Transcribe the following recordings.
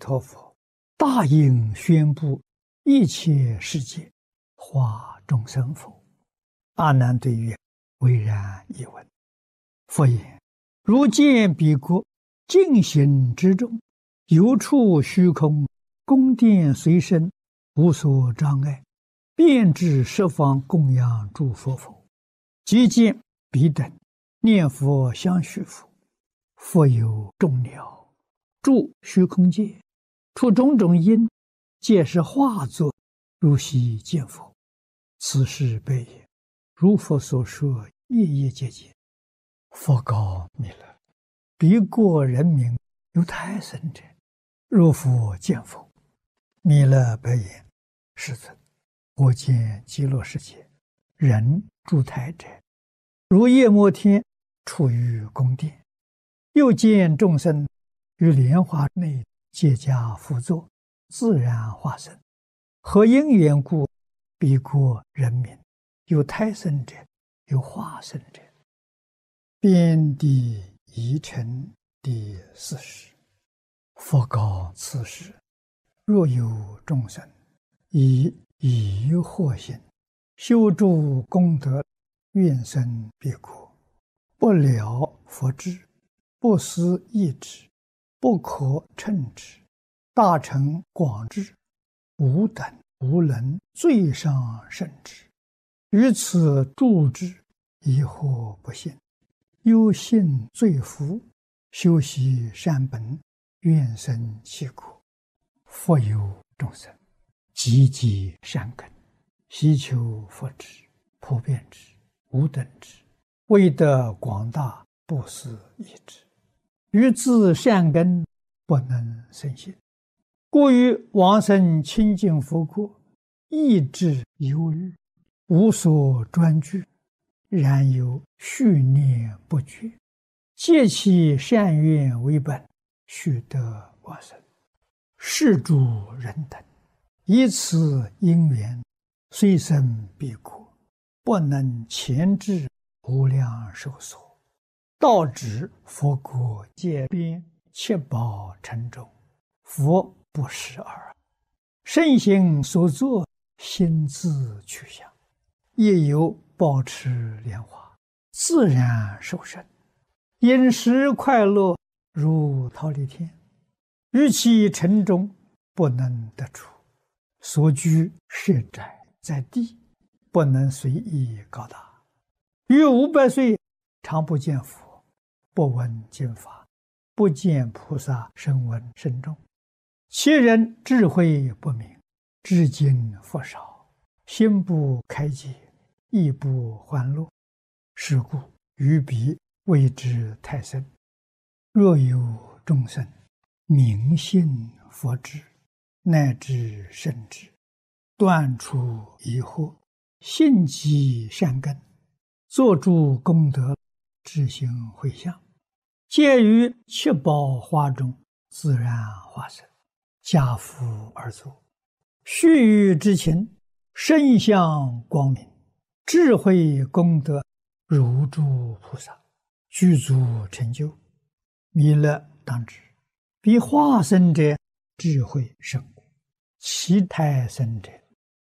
陀佛大应宣布一切世界化众生否？阿难对曰：唯然一闻。佛言：如见彼国净行之中，有处虚空，宫殿随身，无所障碍，遍至十方供养诸佛否？即见彼等念佛相续佛，佛有众鸟住虚空界，出种种因，皆是化作，如悉见佛。此事悲也。如佛所说，夜夜皆见。佛告弥勒：彼国人民有胎生者，若复见否？弥勒白言：世尊，我见极乐世界人住胎者，如夜摩天处于宫殿，又见众生于莲花内结跏趺坐，自然化身。何因缘故？彼国人民有胎生者，有化身者。遍地疑尘第40。佛告此时：若有众生以疑惑心修诸功德，愿生彼国，不了佛智，不思议之，不可称之，大乘广智，无等无能最上甚至，于此住之，疑惑不信，忧信罪福，修习善本，愿生其国。佛有众生积极善根，希求佛智，普遍之，无等之，为得广大，不思议之，于自善根不能生信，故于往生清净佛国，意志忧虑，无所专具，然有续念不绝，借其善愿为本，须得往生。是诸人等以此因缘，虽生彼国，不能前至无量寿所，到指佛国界边，七宝城中，佛不识耳。身行所作，心自去向，亦有保持莲花，自然受生，饮食快乐，如忉利天。于其城中不能得出，所居设宅在地，不能随意高大。于500岁常不见佛，不闻经法，不见菩萨声闻甚众。其人智慧不明，至今佛少，心不开解，亦不欢乐。是故于彼谓之胎生。若有众生明信佛智，乃至圣智，断除疑惑，信积善根，作诸功德，知行回向，皆于七宝花中自然化身，家父而坐，须臾之情，身相光明，智慧功德如诸菩萨，具足成就。弥勒当知，彼化身者智慧甚广，其胎生者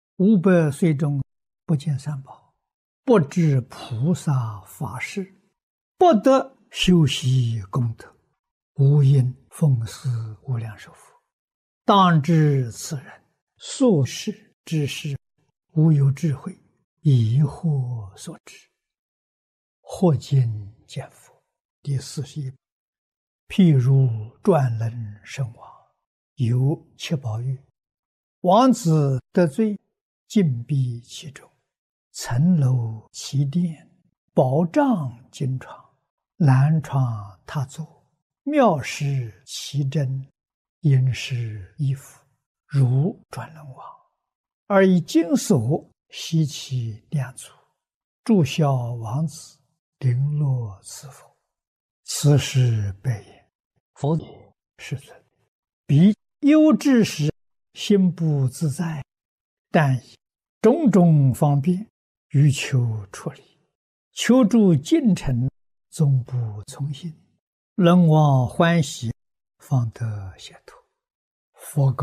500岁中不见三宝，不知菩萨法事，不得修习功德，无因奉事无量寿佛。当知此人所事之事，无有智慧，疑惑所致。或今见佛第41。譬如转轮圣王，有七宝玉，王子得罪，禁闭其中，层楼其殿，宝帐金床，南床榻座，妙施其珍，殷实衣服，如转轮王，而以金锁悉其两足，祝孝王子，绫罗赐佛。此事悲也。佛言：世尊，彼忧至时，心不自在，但以种种方便，欲求出离，求助进程，终不从心，能往欢喜，方得解脱。 佛告